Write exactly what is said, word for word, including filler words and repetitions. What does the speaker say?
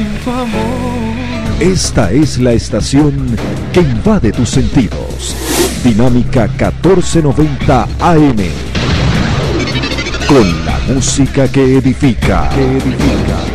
sin tu amor. Esta es la estación que invade tus sentidos. Dinámica catorce noventa A M. Con la música que edifica, que edifica.